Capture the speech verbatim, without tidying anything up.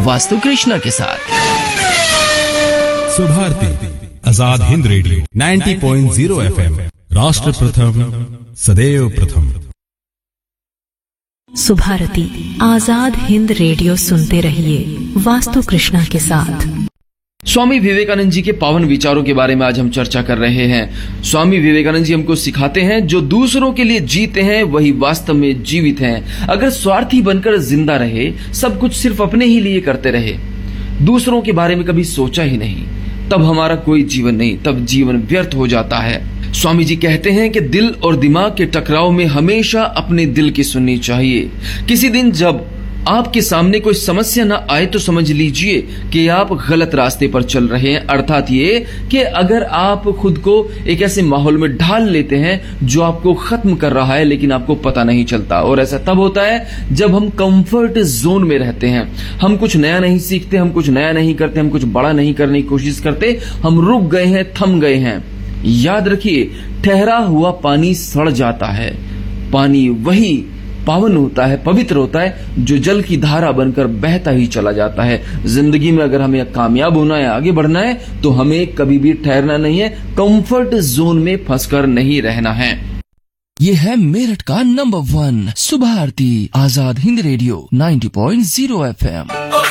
वास्तु कृष्णा के साथ। सुभारती आजाद हिंद रेडियो नब्बे पॉइंट शून्य एफएम, राष्ट्र प्रथम सदैव प्रथम। सुभारती आजाद हिंद रेडियो सुनते रहिए वास्तु कृष्णा के साथ। स्वामी विवेकानंद जी के पावन विचारों के बारे में आज हम चर्चा कर रहे हैं। स्वामी विवेकानंद जी हमको सिखाते हैं, जो दूसरों के लिए जीते हैं वही वास्तव में जीवित हैं। अगर स्वार्थी बनकर जिंदा रहे, सब कुछ सिर्फ अपने ही लिए करते रहे, दूसरों के बारे में कभी सोचा ही नहीं, तब हमारा कोई जीवन नहीं, तब जीवन व्यर्थ हो जाता है। स्वामी जी कहते हैं कि दिल और दिमाग के टकराव में हमेशा अपने दिल की सुननी चाहिए। किसी दिन जब आपके सामने कोई समस्या ना आए तो समझ लीजिए कि आप गलत रास्ते पर चल रहे हैं। अर्थात ये कि अगर आप खुद को एक ऐसे माहौल में ढाल लेते हैं जो आपको खत्म कर रहा है लेकिन आपको पता नहीं चलता। और ऐसा तब होता है जब हम कंफर्ट जोन में रहते हैं, हम कुछ नया नहीं सीखते, हम कुछ नया नहीं करते, हम कुछ बड़ा नहीं करने की कोशिश करते, हम रुक गए हैं, थम गए हैं। याद रखिए, ठहरा हुआ पानी सड़ जाता है। पानी वही पावन होता है, पवित्र होता है, जो जल की धारा बनकर बहता ही चला जाता है। जिंदगी में अगर हमें कामयाब होना है, आगे बढ़ना है, तो हमें कभी भी ठहरना नहीं है, कंफर्ट जोन में फंसकर नहीं रहना है। ये है मेरठ का number one Subharti Azad Hind radio नब्बे पॉइंट शून्य एफएम।